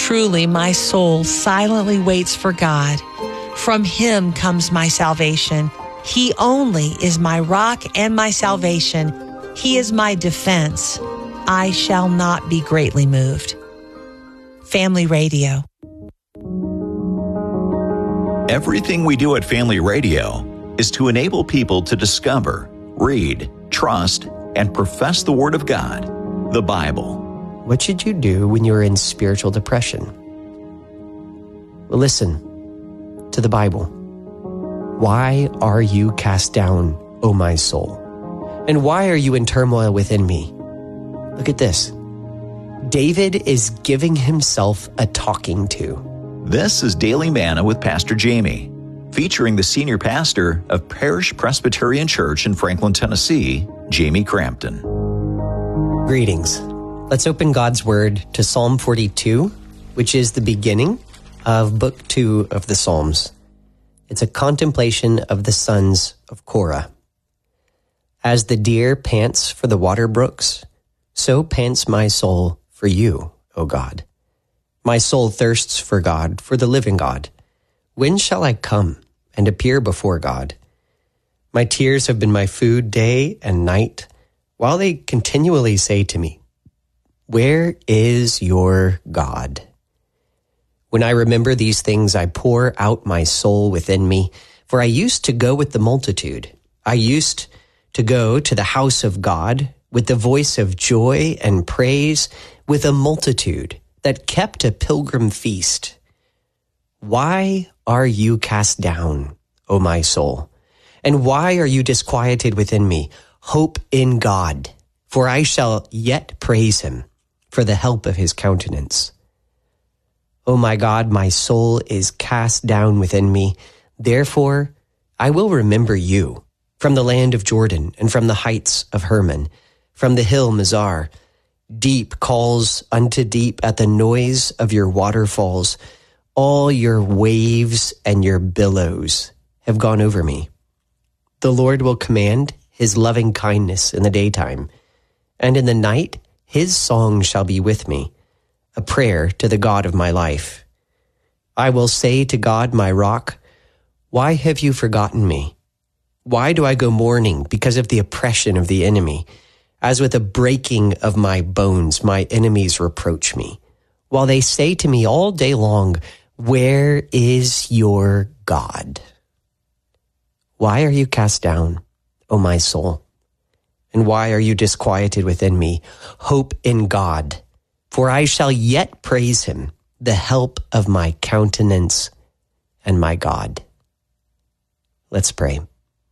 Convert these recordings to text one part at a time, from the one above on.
Truly, my soul silently waits for God. From him comes my salvation. He only is my rock and my salvation. He is my defense. I shall not be greatly moved. Family Radio. Everything we do at Family Radio is to enable people to discover, read, trust, and profess the Word of God, the Bible. What should you do when you're in spiritual depression? Well, listen to the Bible. Why are you cast down, O my soul? And why are you in turmoil within me? Look at this. David is giving himself a talking to. This is Daily Manna with Pastor Jamie, featuring the senior pastor of Parish Presbyterian Church in Franklin, Tennessee, Jamie Crampton. Greetings. Let's open God's Word to Psalm 42, which is the beginning of Book 2 of the Psalms. It's a contemplation of the sons of Korah. As the deer pants for the water brooks, so pants my soul for you, O God. My soul thirsts for God, for the living God. When shall I come and appear before God? My tears have been my food day and night, while they continually say to me, where is your God? When I remember these things, I pour out my soul within me, for I used to go with the multitude. I used to go to the house of God with the voice of joy and praise, with a multitude that kept a pilgrim feast. Why are you cast down, O my soul? And why are you disquieted within me? Hope in God, for I shall yet praise him for the help of his countenance. O my God, my soul is cast down within me. Therefore, I will remember you from the land of Jordan and from the heights of Hermon, from the hill Mizar. Deep calls unto deep at the noise of your waterfalls. All your waves and your billows have gone over me. The Lord will command his loving kindness in the daytime, and in the night his song shall be with me, a prayer to the God of my life. I will say to God, my rock, why have you forgotten me? Why do I go mourning because of the oppression of the enemy? As with a breaking of my bones, my enemies reproach me, while they say to me all day long, where is your God? Why are you cast down, O my soul? And why are you disquieted within me? Hope in God, for I shall yet praise him, the help of my countenance and my God. Let's pray.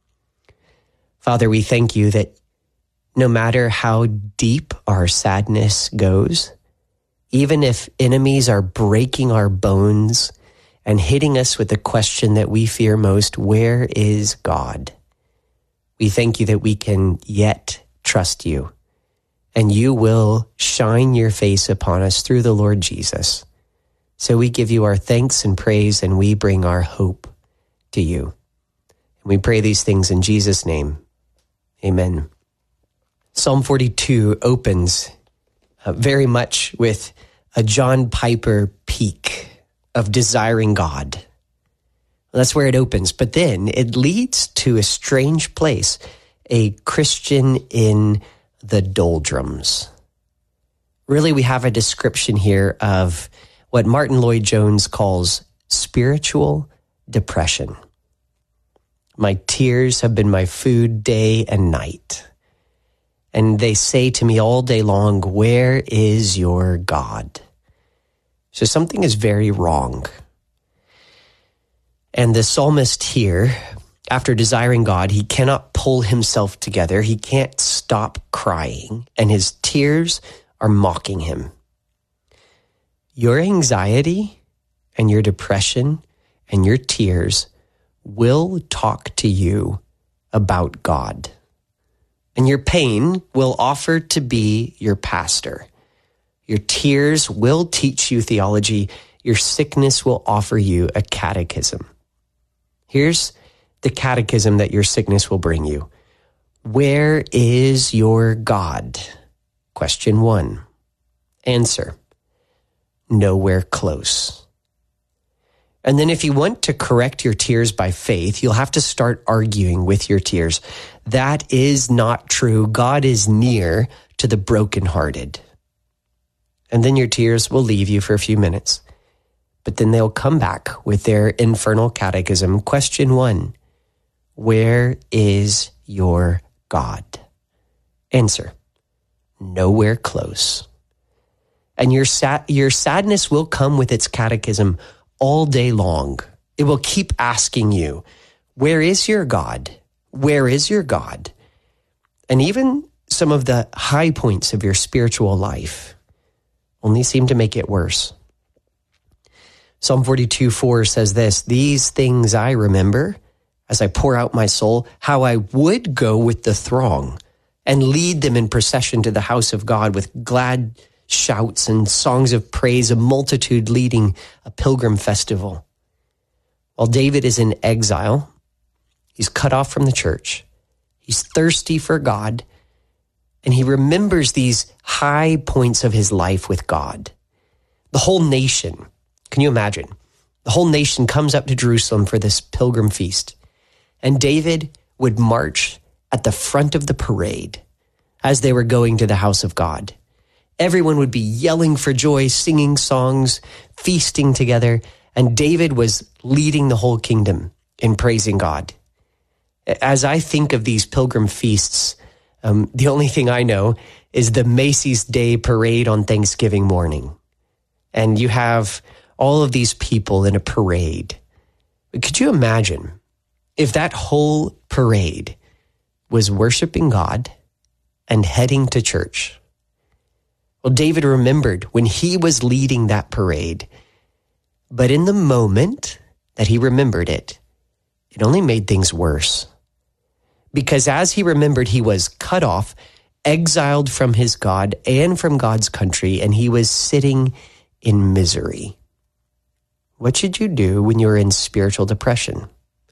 Father, we thank you that no matter how deep our sadness goes, even if enemies are breaking our bones and hitting us with the question that we fear most, where is God? We thank you that we can yet trust you, and you will shine your face upon us through the Lord Jesus. So we give you our thanks and praise, and we bring our hope to you. And we pray these things in Jesus' name. Amen. Psalm 42 opens very much with a John Piper peak of desiring God. That's where it opens. But then it leads to a strange place, a Christian in the doldrums. Really, we have a description here of what Martin Lloyd-Jones calls spiritual depression. My tears have been my food day and night. And they say to me all day long, where is your God? So something is very wrong. And the psalmist here, after desiring God, he cannot pull himself together. He can't stop crying, and his tears are mocking him. Your anxiety and your depression and your tears will talk to you about God. And your pain will offer to be your pastor. Your tears will teach you theology. Your sickness will offer you a catechism. Here's the catechism that your sickness will bring you. Where is your God? Question 1. Answer. nowhere close. And then if you want to correct your tears by faith, you'll have to start arguing with your tears. That is not true. God is near to the brokenhearted. And then your tears will leave you for a few minutes. But then they'll come back with their infernal catechism. Question 1, where is your God? Answer, nowhere close. And your sadness will come with its catechism all day long. It will keep asking you, where is your God? Where is your God? And even some of the high points of your spiritual life only seem to make it worse. Psalm 42:4 says this, these things I remember as I pour out my soul, how I would go with the throng and lead them in procession to the house of God with glad shouts and songs of praise, a multitude leading a pilgrim festival. While David is in exile, he's cut off from the church. He's thirsty for God, and he remembers these high points of his life with God. The whole nation, can you imagine? The whole nation comes up to Jerusalem for this pilgrim feast, and David would march at the front of the parade as they were going to the house of God. Everyone would be yelling for joy, singing songs, feasting together, and David was leading the whole kingdom in praising God. As I think of these pilgrim feasts, the only thing I know is the Macy's Day Parade on Thanksgiving morning. And you have all of these people in a parade. But could you imagine if that whole parade was worshiping God and heading to church? Well, David remembered when he was leading that parade, but in the moment that he remembered it, it only made things worse. Because as he remembered, he was cut off, exiled from his God and from God's country, and he was sitting in misery. What should you do when you're in spiritual depression?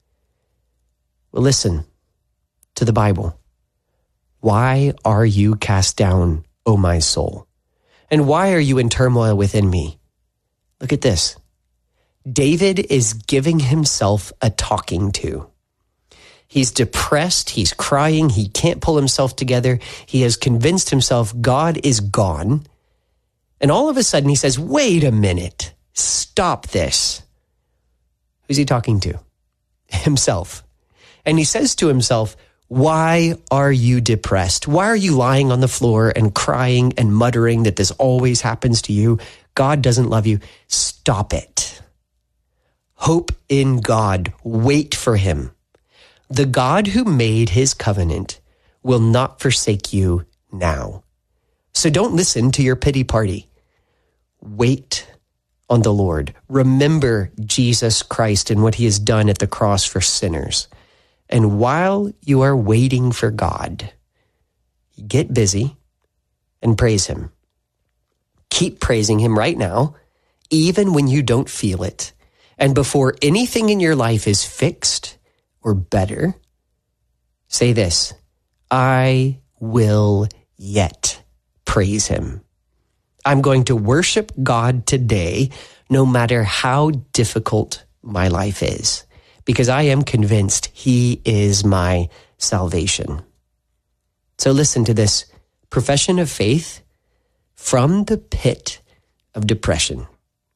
Well, listen to the Bible. Why are you cast down, O my soul? And why are you in turmoil within me? Look at this. David is giving himself a talking to. He's depressed, he's crying, he can't pull himself together. He has convinced himself God is gone. And all of a sudden he says, wait a minute, stop this. Who's he talking to? Himself. And he says to himself, why are you depressed? Why are you lying on the floor and crying and muttering that this always happens to you? God doesn't love you. Stop it. Hope in God. Wait for him. The God who made his covenant will not forsake you now. So don't listen to your pity party. Wait on the Lord. Remember Jesus Christ and what he has done at the cross for sinners. And while you are waiting for God, get busy and praise him. Keep praising him right now, even when you don't feel it. And before anything in your life is fixed or better, say this, I will yet praise him. I'm going to worship God today, no matter how difficult my life is, because I am convinced he is my salvation. So listen to this profession of faith from the pit of depression.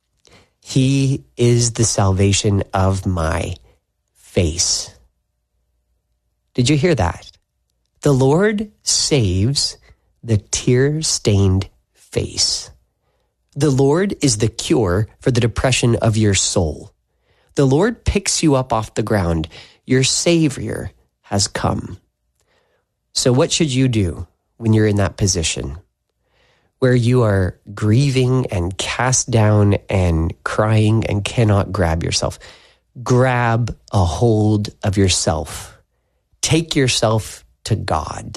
He is the salvation of my face. Did you hear that? The Lord saves the tear-stained face. The Lord is the cure for the depression of your soul. The Lord picks you up off the ground. Your Savior has come. So what should you do when you're in that position where you are grieving and cast down and crying and cannot grab yourself? Grab a hold of yourself. Take yourself to God.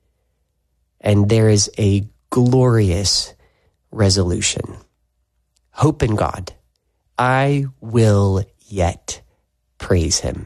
And there is a glorious resolution. Hope in God. I will yet praise him.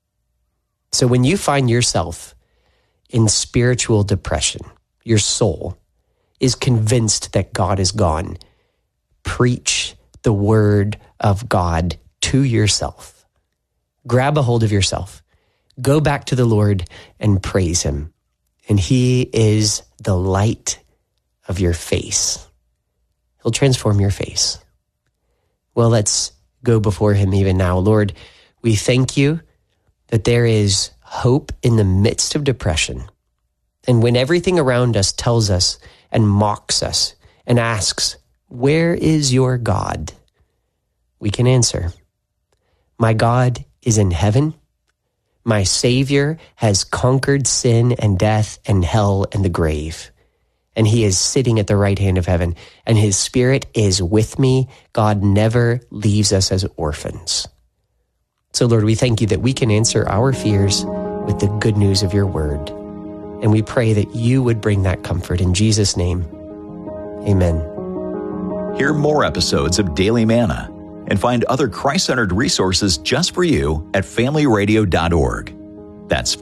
So when you find yourself in spiritual depression, your soul is convinced that God is gone, preach the Word of God to yourself. Grab a hold of yourself. Go back to the Lord and praise Him. And He is the light of your face. He'll transform your face. Well, let's go before Him even now. Lord, we thank You that there is hope in the midst of depression. And when everything around us tells us and mocks us and asks, where is your God? We can answer, my God is in heaven. My Savior has conquered sin and death and hell and the grave. And He is sitting at the right hand of heaven. And His Spirit is with me. God never leaves us as orphans. So Lord, we thank You that we can answer our fears with the good news of Your word. And we pray that You would bring that comfort in Jesus' name. Amen. Hear more episodes of Daily Manna and find other Christ-centered resources just for you at familyradio.org. That's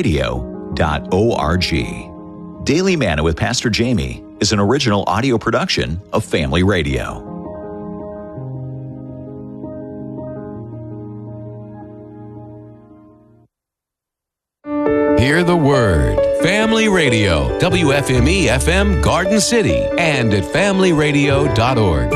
familyradio.org. Daily Manna with Pastor Jamie is an original audio production of Family Radio. Hear the word. Family Radio, WFME-FM Garden City, and at familyradio.org.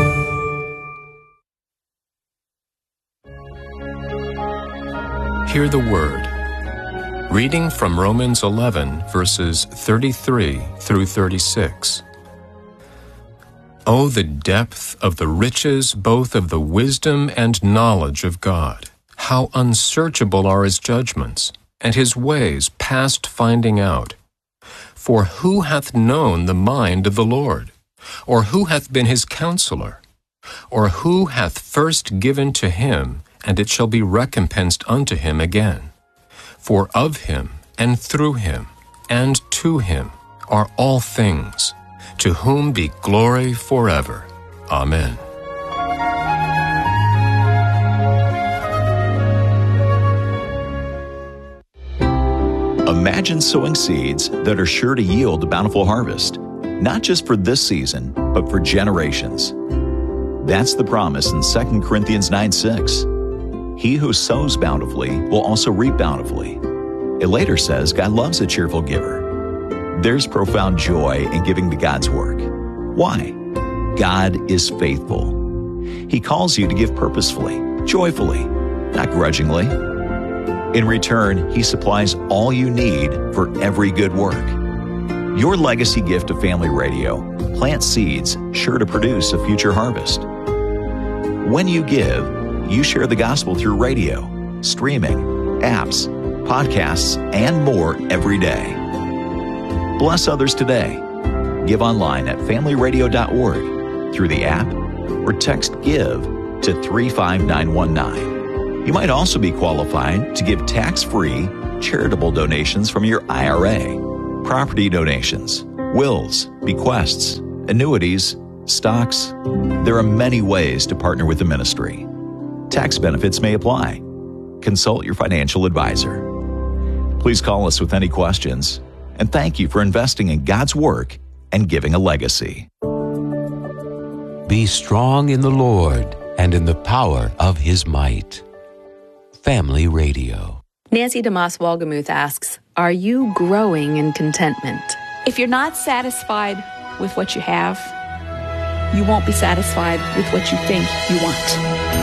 Hear the word. Reading from Romans 11, verses 33 through 36. Oh, the depth of the riches both of the wisdom and knowledge of God! How unsearchable are His judgments, and His ways past finding out. For who hath known the mind of the Lord? Or who hath been His counselor? Or who hath first given to Him, and it shall be recompensed unto Him again? For of Him, and through Him, and to Him are all things, to whom be glory forever. Amen. Imagine sowing seeds that are sure to yield a bountiful harvest, not just for this season, but for generations. That's the promise in 2 Corinthians 9:6. He who sows bountifully will also reap bountifully. It later says God loves a cheerful giver. There's profound joy in giving to God's work. Why? God is faithful. He calls you to give purposefully, joyfully, not grudgingly. In return, He supplies all you need for every good work. Your legacy gift to Family Radio plants seeds sure to produce a future harvest. When you give, you share the gospel through radio, streaming, apps, podcasts, and more every day. Bless others today. Give online at familyradio.org through the app or text GIVE to 35919. You might also be qualified to give tax-free charitable donations from your IRA, property donations, wills, bequests, annuities, stocks. There are many ways to partner with the ministry. Tax benefits may apply. Consult your financial advisor. Please call us with any questions, and thank you for investing in God's work and giving a legacy. Be strong in the Lord and in the power of His might. Family Radio. Nancy DeMoss Wolgemuth asks, are you growing in contentment? If you're not satisfied with what you have, you won't be satisfied with what you think you want.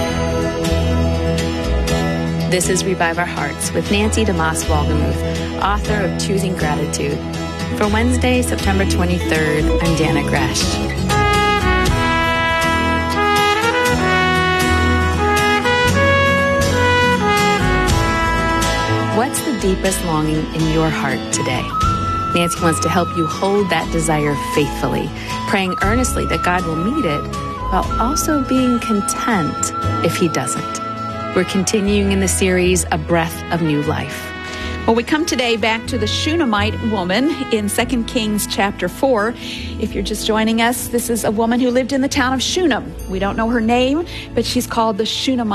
This is Revive Our Hearts with Nancy DeMoss Wolgemuth, author of Choosing Gratitude. For Wednesday, September 23rd, I'm Dana Gresh. What's the deepest longing in your heart today? Nancy wants to help you hold that desire faithfully, praying earnestly that God will meet it, while also being content if He doesn't. We're continuing in the series, A Breath of New Life. Well, we come today back to the Shunammite woman in 2 Kings chapter 4. If you're just joining us, this is a woman who lived in the town of Shunem. We don't know her name, but she's called the Shunammite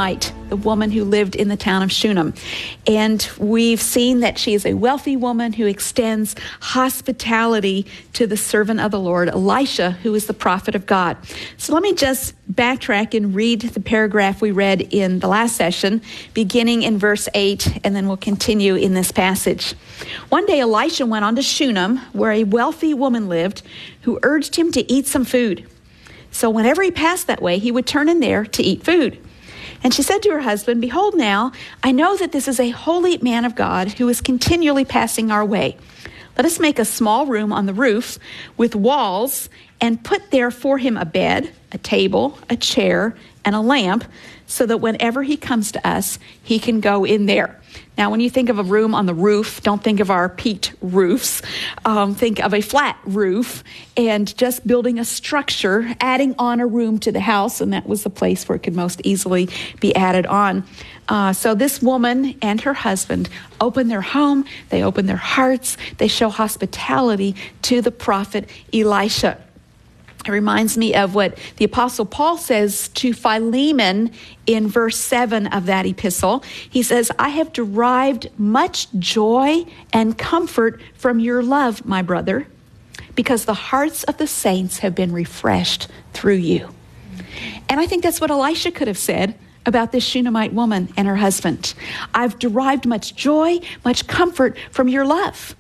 the woman who lived in the town of Shunem. And we've seen that she is a wealthy woman who extends hospitality to the servant of the Lord, Elisha, who is the prophet of God. So let me just backtrack and read the paragraph we read in the last session, beginning in verse 8, and then we'll continue in this passage. One day Elisha went on to Shunem, where a wealthy woman lived, who urged him to eat some food. So whenever he passed that way, he would turn in there to eat food. And she said to her husband, "Behold now, I know that this is a holy man of God who is continually passing our way. Let us make a small room on the roof with walls and put there for him a bed, a table, a chair, and a lamp, so that whenever he comes to us, he can go in there." Now, when you think of a room on the roof, don't think of our peaked roofs. Think of a flat roof and just building a structure, adding on a room to the house, and that was the place where it could most easily be added on. So this woman and her husband open their home, they open their hearts, they show hospitality to the prophet Elisha. It reminds me of what the Apostle Paul says to Philemon in verse 7 of that epistle. He says, "I have derived much joy and comfort from your love, my brother, because the hearts of the saints have been refreshed through you." And I think that's what Elisha could have said about this Shunammite woman and her husband. "I've derived much joy, much comfort from your love,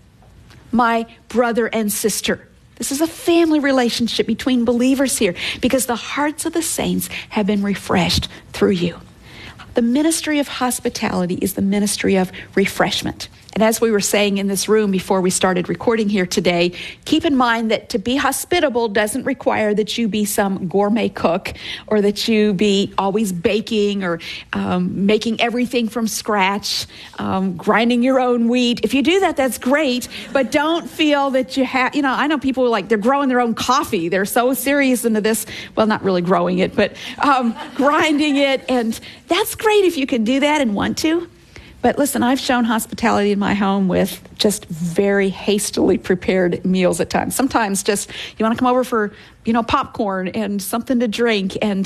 my brother and sister." This is a family relationship between believers here, because the hearts of the saints have been refreshed through you. The ministry of hospitality is the ministry of refreshment. And as we were saying in this room before we started recording here today, keep in mind that to be hospitable doesn't require that you be some gourmet cook, or that you be always baking or making everything from scratch, grinding your own wheat. If you do that, that's great, but don't feel that you have, I know people like they're growing their own coffee. They're so serious into this, well, not really growing it, but grinding it. And that's great if you can do that and want to. But listen, I've shown hospitality in my home with just very hastily prepared meals at times. Sometimes just, you want to come over for, popcorn and something to drink. And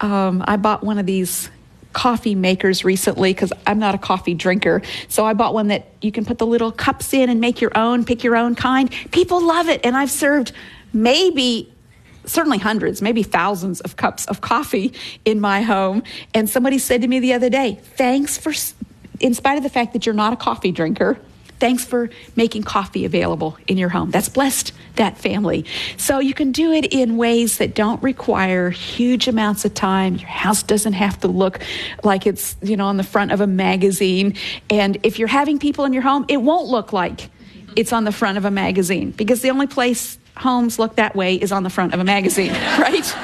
I bought one of these coffee makers recently because I'm not a coffee drinker. So I bought one that you can put the little cups in and make your own, pick your own kind. People love it. And I've served certainly hundreds, maybe thousands of cups of coffee in my home. And somebody said to me the other day, in spite of the fact that you're not a coffee drinker, thanks for making coffee available in your home. That's blessed that family. So you can do it in ways that don't require huge amounts of time. Your house doesn't have to look like it's, on the front of a magazine. And if you're having people in your home, it won't look like it's on the front of a magazine, because the only place homes look that way is on the front of a magazine, right?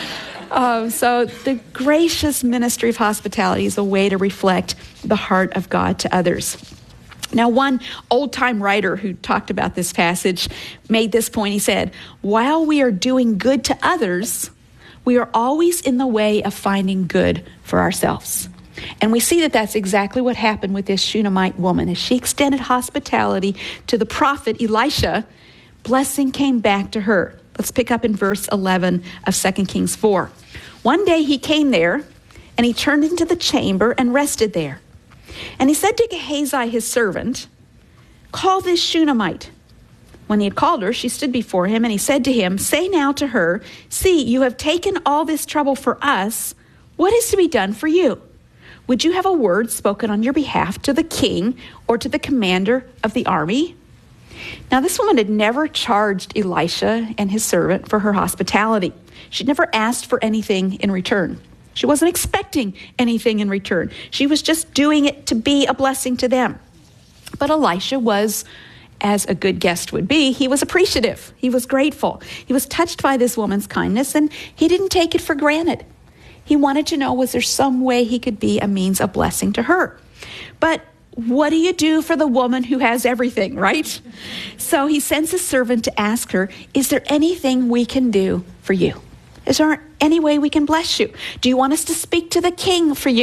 So the gracious ministry of hospitality is a way to reflect the heart of God to others. Now, one old-time writer who talked about this passage made this point. He said, "While we are doing good to others, we are always in the way of finding good for ourselves." And we see that that's exactly what happened with this Shunammite woman. As she extended hospitality to the prophet Elisha, blessing came back to her. Let's pick up in verse 11 of 2 Kings 4. "One day he came there, and he turned into the chamber and rested there. And he said to Gehazi his servant, 'Call this Shunammite.' When he had called her, she stood before him, and he said to him, 'Say now to her, see, you have taken all this trouble for us. What is to be done for you? Would you have a word spoken on your behalf to the king or to the commander of the army?' Now, this woman had never charged Elisha and his servant for her hospitality. She'd never asked for anything in return. She wasn't expecting anything in return. She was just doing it to be a blessing to them. But Elisha was, as a good guest would be, he was appreciative. He was grateful. He was touched by this woman's kindness, and he didn't take it for granted. He wanted to know, was there some way he could be a means of blessing to her? But what do you do for the woman who has everything, right? So he sends his servant to ask her, is there anything we can do for you? Is there any way we can bless you? Do you want us to speak to the king for you?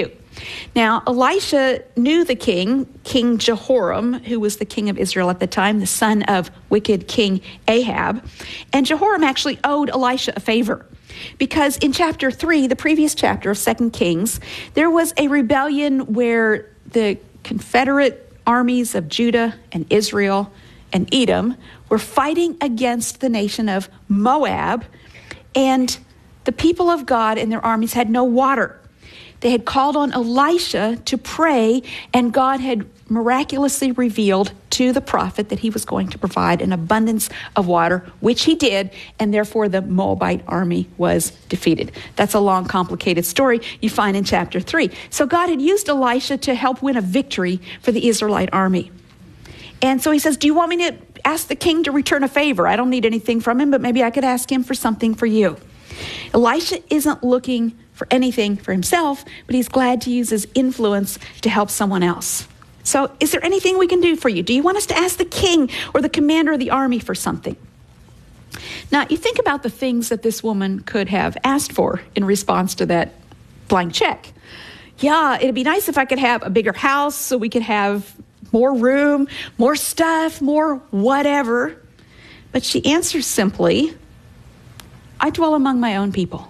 Now, Elisha knew the king, King Jehoram, who was the king of Israel at the time, the son of wicked King Ahab. And Jehoram actually owed Elisha a favor, because in chapter 3, the previous chapter of 2 Kings, there was a rebellion where the Confederate armies of Judah and Israel and Edom were fighting against the nation of Moab, and the people of God and their armies had no water. They had called on Elisha to pray, and God had miraculously revealed to the prophet that he was going to provide an abundance of water, which he did, and therefore the Moabite army was defeated. That's a long, complicated story you find in chapter 3. So God had used Elisha to help win a victory for the Israelite army. And so he says, do you want me to ask the king to return a favor? I don't need anything from him, but maybe I could ask him for something for you. Elisha isn't looking for anything for himself, but he's glad to use his influence to help someone else. So is there anything we can do for you? Do you want us to ask the king or the commander of the army for something? Now, you think about the things that this woman could have asked for in response to that blank check. Yeah, it'd be nice if I could have a bigger house so we could have more room, more stuff, more whatever. But she answers simply, I dwell among my own people.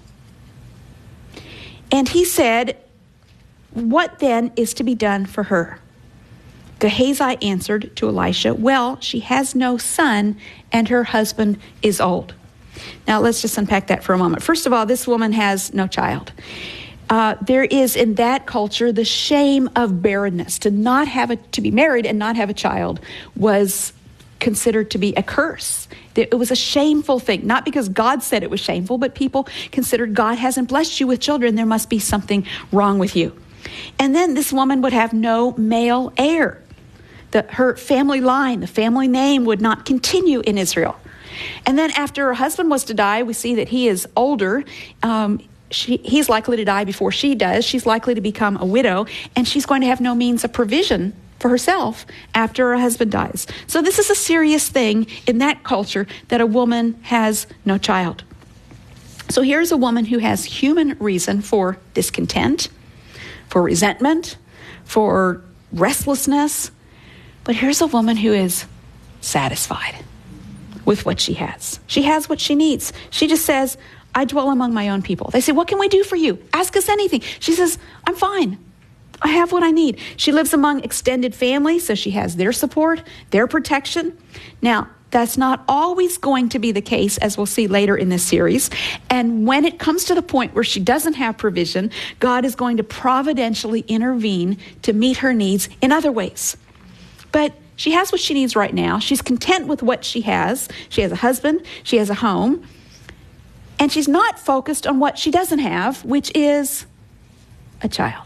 And he said, what then is to be done for her? Gehazi answered to Elisha, well, she has no son, and her husband is old. Now, let's just unpack that for a moment. First of all, this woman has no child. There is in that culture the shame of barrenness. To be married and not have a child was considered to be a curse. It was a shameful thing, not because God said it was shameful, but people considered God hasn't blessed you with children. There must be something wrong with you. And then this woman would have no male heir. Her family line, the family name would not continue in Israel. And then after her husband was to die, we see that he is older. He's likely to die before she does. She's likely to become a widow, and she's going to have no means of provision for herself after her husband dies. So this is a serious thing in that culture, that a woman has no child. So here's a woman who has human reason for discontent, for resentment, for restlessness. But here's a woman who is satisfied with what she has. She has what she needs. She just says, I dwell among my own people. They say, what can we do for you? Ask us anything. She says, I'm fine. I have what I need. She lives among extended family, so she has their support, their protection. Now, that's not always going to be the case, as we'll see later in this series. And when it comes to the point where she doesn't have provision, God is going to providentially intervene to meet her needs in other ways. But she has what she needs right now. She's content with what she has. She has a husband. She has a home. And she's not focused on what she doesn't have, which is a child.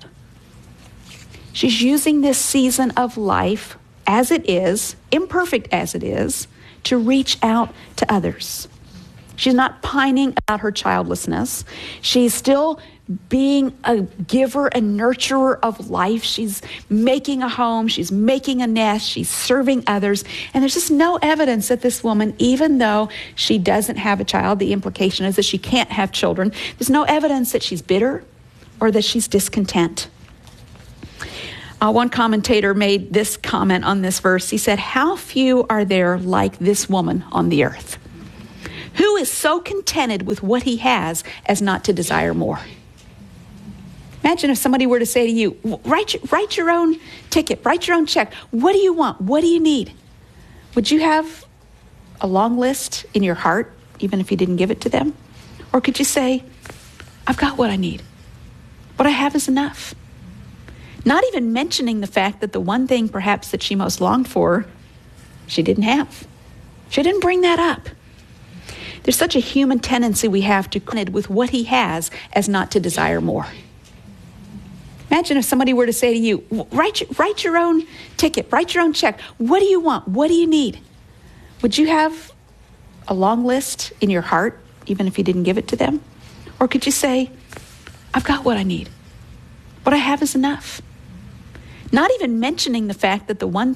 She's using this season of life as it is, imperfect as it is, to reach out to others. She's not pining about her childlessness. She's still being a giver and nurturer of life. She's making a home. She's making a nest. She's serving others. And there's just no evidence that this woman, even though she doesn't have a child, the implication is that she can't have children. There's no evidence that she's bitter or that she's discontent. One commentator made this comment on this verse. He said, how few are there like this woman on the earth, who is so contented with what he has as not to desire more? Imagine if somebody were to say to you, write your own ticket, write your own check. What do you want? What do you need? Would you have a long list in your heart, even if you didn't give it to them? Or could you say, I've got what I need. What I have is enough. Not even mentioning the fact that the one thing perhaps that she most longed for, she didn't have. She didn't bring that up. There's such a human tendency we have to connect with what he has as not to desire more. Imagine if somebody were to say to you, write your own ticket, write your own check. What do you want? What do you need? Would you have a long list in your heart, even if you didn't give it to them? Or could you say, I've got what I need. What I have is enough. Not even mentioning the fact that the one